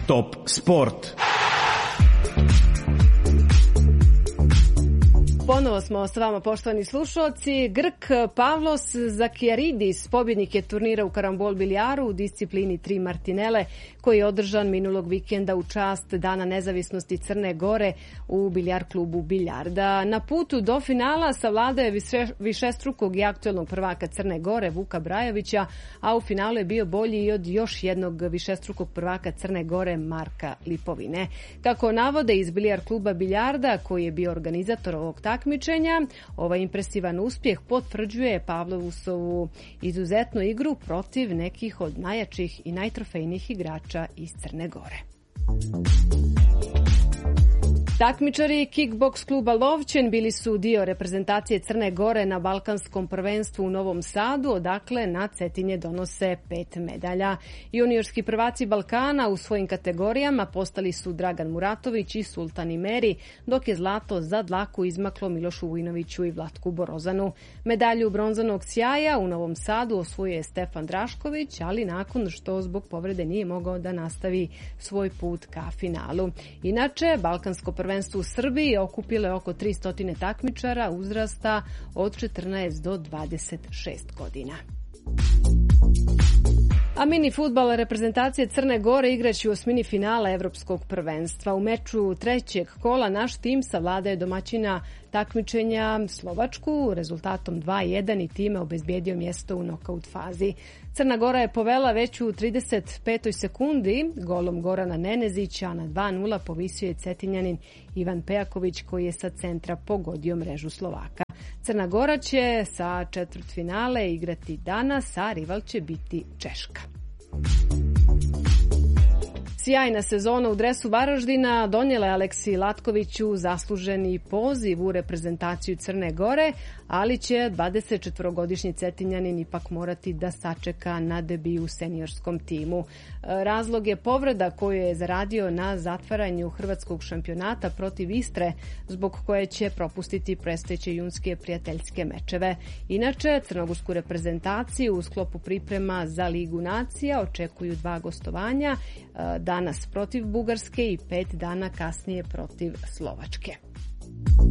Stop sport. Ponovo smo s vama, poštovani slušalci. Grk Pavlos Zakijaridis, pobjednik je turnira u karambol biljaru u disciplini 3 martinele, koji je održan minulog vikenda u čast Dana nezavisnosti Crne Gore u biljar klubu Biljarda. Na putu do finala savladao je višestrukog i aktuelnog prvaka Crne Gore Vuka Brajovića, a u finalu je bio bolji i od još jednog višestrukog prvaka Crne Gore Marka Lipovine. Kako navode iz biljar kluba Biljarda, koji je bio organizator ovog takmičenja, ovaj impresivan uspjeh potvrđuje Pavlovusovu izuzetnu igru protiv nekih od najjačih i najtrofejnijih igrača iz Crne Gore. Takmičari kickboks kluba Lovćen bili su dio reprezentacije Crne Gore na Balkanskom prvenstvu u Novom Sadu, odakle na Cetinje donose 5 medalja. Juniorski prvaci Balkana u svojim kategorijama postali su Dragan Muratović i Sultan Imeri, dok je zlato za dlaku izmaklo Milošu Vujnoviću i Vlatku Borozanu. Medalju bronzanog sjaja u Novom Sadu osvojio je Stefan Drašković, ali nakon što zbog povrede nije mogao da nastavi svoj put ka finalu. Inače, Balkansko prvenstvo u Srbiji okupile oko 300 takmičara uzrasta od 14 do 26 godina. A mini fudbal reprezentacije Crne Gore igraće u osmini finala Evropskog prvenstva. U meču trećeg kola naš tim savladao je domaćina takmičenja Slovačku rezultatom 2:1 i time obezbijedio mjesto u nokaut fazi. Crna Gora je povela već u 35. sekundi golom Gorana Nenezića, a na 2:0 povisio je Cetinjanin Ivan Pejaković, koji je sa centra pogodio mrežu Slovaka. Crna Gora će sa četvrtfinale igrati danas, a rival će biti Češka. Sjajna sezona u dresu Varaždina donijela je Aleksiji Latkoviću zasluženi poziv u reprezentaciju Crne Gore, ali će 24-godišnji Cetinjanin ipak morati da sačeka na debiju u seniorskom timu. Razlog je povreda koju je zaradio na zatvaranju hrvatskog šampionata protiv Istre, zbog koje će propustiti predstojeće junske prijateljske mečeve. Inače, crnogorsku reprezentaciju u sklopu priprema za Ligu nacija očekuju 2 gostovanja, danas protiv Bugarske i 5 dana kasnije protiv Slovačke.